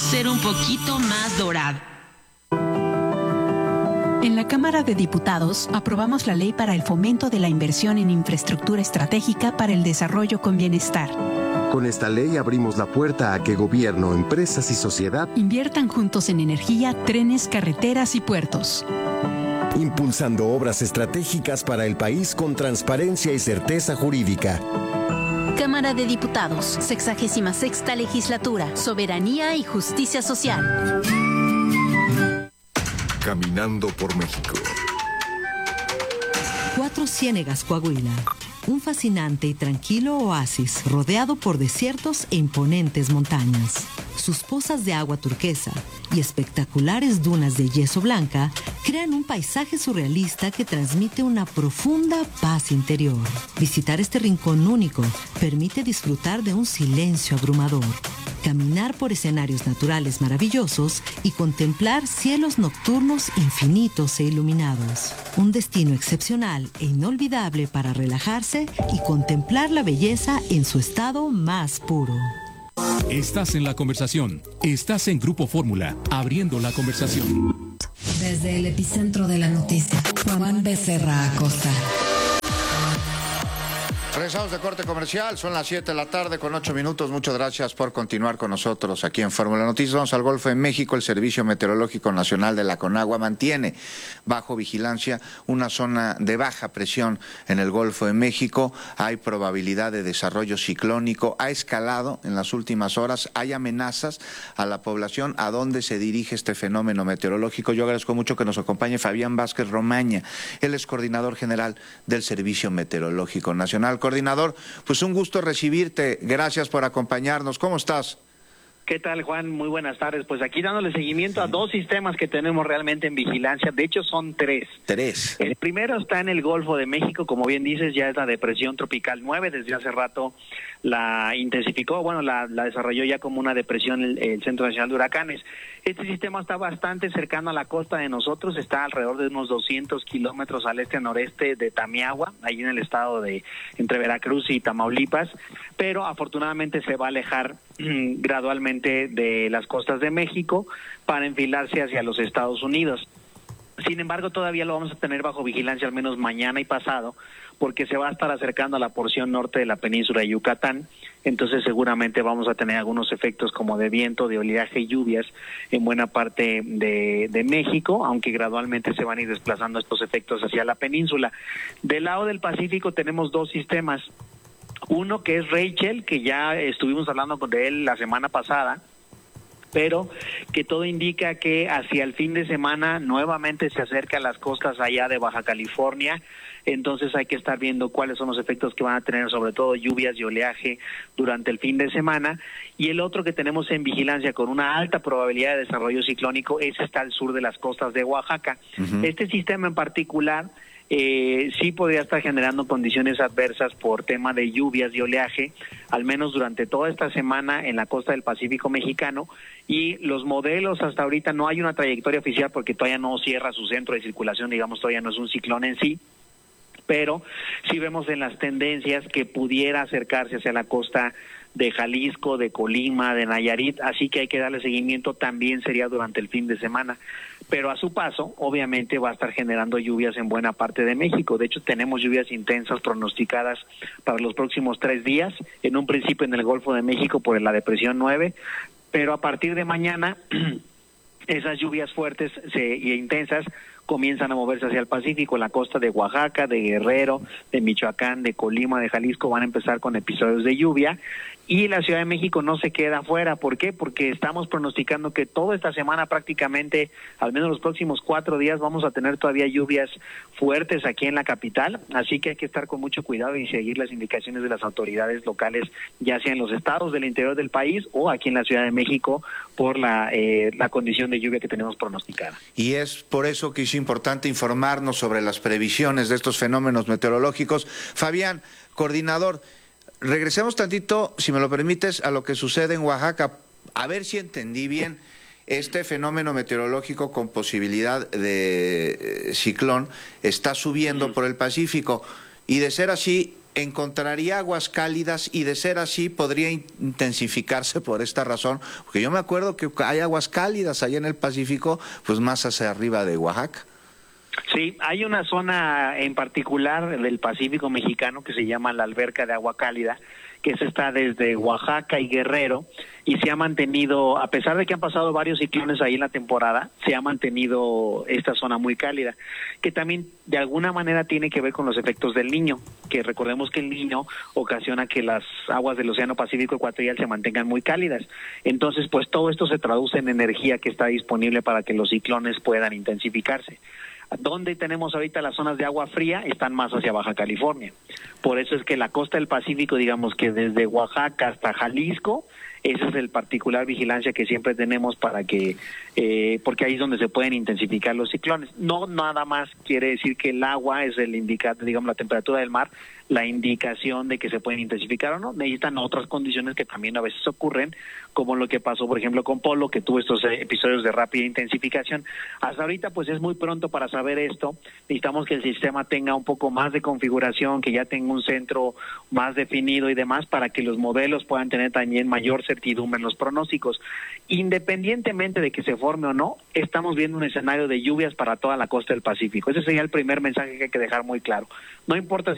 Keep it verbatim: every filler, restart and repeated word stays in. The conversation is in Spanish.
ser un poquito más dorado. En la Cámara de Diputados aprobamos la ley para el fomento de la inversión en infraestructura estratégica para el desarrollo con bienestar. Con esta ley abrimos la puerta a que gobierno, empresas y sociedad inviertan juntos en energía, trenes, carreteras y puertos. Impulsando obras estratégicas para el país con transparencia y certeza jurídica. Cámara de Diputados, sexagésima sexta legislatura, soberanía y justicia social. Caminando por México. Cuatro Ciénegas, Coahuila. Un fascinante y tranquilo oasis rodeado por desiertos e imponentes montañas. Sus pozas de agua turquesa y espectaculares dunas de yeso blanca crean un paisaje surrealista que transmite una profunda paz interior. Visitar este rincón único permite disfrutar de un silencio abrumador, caminar por escenarios naturales maravillosos y contemplar cielos nocturnos infinitos e iluminados. Un destino excepcional e inolvidable para relajarse y contemplar la belleza en su estado más puro. Estás en la conversación. Estás en Grupo Fórmula, abriendo la conversación. Desde el epicentro de la noticia, Juan Becerra Acosta. Regresamos de corte comercial, son las siete de la tarde con ocho minutos. Muchas gracias por continuar con nosotros aquí en Fórmula Noticias. Vamos al Golfo de México. El Servicio Meteorológico Nacional de la Conagua mantiene bajo vigilancia una zona de baja presión en el Golfo de México. Hay probabilidad de desarrollo ciclónico. Ha escalado en las últimas horas. Hay amenazas a la población. ¿A dónde se dirige este fenómeno meteorológico? Yo agradezco mucho que nos acompañe Fabián Vázquez Romaña. Él es coordinador general del Servicio Meteorológico Nacional. Coordinador, pues un gusto recibirte, gracias por acompañarnos, ¿cómo estás? ¿Qué tal, Juan? Muy buenas tardes. Pues aquí dándole seguimiento a dos sistemas que tenemos realmente en vigilancia. De hecho, son tres. Tres. El primero está en el Golfo de México, como bien dices, ya es la depresión tropical nueve. Desde hace rato la intensificó, bueno, la, la desarrolló ya como una depresión el, el Centro Nacional de Huracanes. Este sistema está bastante cercano a la costa de nosotros, está alrededor de unos doscientos kilómetros al este-noreste de Tamiahua, ahí en el estado de, entre Veracruz y Tamaulipas, pero afortunadamente se va a alejar mmm, gradualmente de las costas de México para enfilarse hacia los Estados Unidos. Sin embargo, todavía lo vamos a tener bajo vigilancia al menos mañana y pasado, porque se va a estar acercando a la porción norte de la península de Yucatán. Entonces seguramente vamos a tener algunos efectos como de viento, de oleaje y lluvias en buena parte de, de México, aunque gradualmente se van a ir desplazando estos efectos hacia la península. Del lado del Pacífico tenemos dos sistemas. Uno que es Rachel, que ya estuvimos hablando con él la semana pasada, pero que todo indica que hacia el fin de semana nuevamente se acerca a las costas allá de Baja California. Entonces hay que estar viendo cuáles son los efectos que van a tener, sobre todo lluvias y oleaje durante el fin de semana. Y el otro que tenemos en vigilancia con una alta probabilidad de desarrollo ciclónico, ese está al sur de las costas de Oaxaca. Uh-huh. Este sistema en particular eh, sí podría estar generando condiciones adversas por tema de lluvias y oleaje, al menos durante toda esta semana en la costa del Pacífico mexicano. Y los modelos hasta ahorita no hay una trayectoria oficial porque todavía no cierra su centro de circulación, digamos, todavía no es un ciclón en sí. Pero sí vemos en las tendencias que pudiera acercarse hacia la costa de Jalisco, de Colima, de Nayarit, así que hay que darle seguimiento, también sería durante el fin de semana. Pero a su paso, obviamente va a estar generando lluvias en buena parte de México. De hecho, tenemos lluvias intensas pronosticadas para los próximos tres días, en un principio en el Golfo de México por la depresión nueve, pero a partir de mañana esas lluvias fuertes se, e intensas comienzan a moverse hacia el Pacífico. La costa de Oaxaca, de Guerrero, de Michoacán, de Colima, de Jalisco van a empezar con episodios de lluvia, y la Ciudad de México no se queda afuera. ¿Por qué? Porque estamos pronosticando que toda esta semana, prácticamente al menos los próximos cuatro días, vamos a tener todavía lluvias fuertes aquí en la capital, así que hay que estar con mucho cuidado y seguir las indicaciones de las autoridades locales, ya sea en los estados del interior del país o aquí en la Ciudad de México, por la, eh, la condición de lluvia que tenemos pronosticada. Y es por eso que es importante informarnos sobre las previsiones de estos fenómenos meteorológicos. Fabián, coordinador, regresemos tantito, si me lo permites, a lo que sucede en Oaxaca, a ver si entendí bien. Este fenómeno meteorológico con posibilidad de eh, ciclón está subiendo por el Pacífico, y de ser así, encontraría aguas cálidas y de ser así podría intensificarse por esta razón, porque yo me acuerdo que hay aguas cálidas allá en el Pacífico, pues más hacia arriba de Oaxaca. Sí, hay una zona en particular del Pacífico mexicano que se llama la Alberca de Agua Cálida, que se está desde Oaxaca y Guerrero, y se ha mantenido, a pesar de que han pasado varios ciclones ahí en la temporada, se ha mantenido esta zona muy cálida, que también de alguna manera tiene que ver con los efectos del Niño, que recordemos que el Niño ocasiona que las aguas del Océano Pacífico ecuatorial se mantengan muy cálidas. Entonces, pues todo esto se traduce en energía que está disponible para que los ciclones puedan intensificarse. Donde tenemos ahorita las zonas de agua fría están más hacia Baja California. Por eso es que la costa del Pacífico, digamos que desde Oaxaca hasta Jalisco, esa es el particular vigilancia que siempre tenemos para que, eh, porque ahí es donde se pueden intensificar los ciclones. No nada más quiere decir que el agua es el indicador, digamos la temperatura del mar, la indicación de que se pueden intensificar o no. Necesitan otras condiciones que también a veces ocurren, como lo que pasó por ejemplo con Polo, que tuvo estos episodios de rápida intensificación. Hasta ahorita pues es muy pronto para saber esto. Necesitamos que el sistema tenga un poco más de configuración, que ya tenga un centro más definido y demás, para que los modelos puedan tener también mayor certidumbre en los pronósticos. Independientemente de que se forme o no, estamos viendo un escenario de lluvias para toda la costa del Pacífico. Ese sería el primer mensaje que hay que dejar muy claro. No importa si